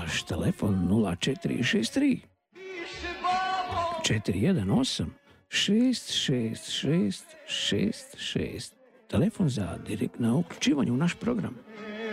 naš telefon 0463 418 66666. Telefon za direktno uključivanje u naš program.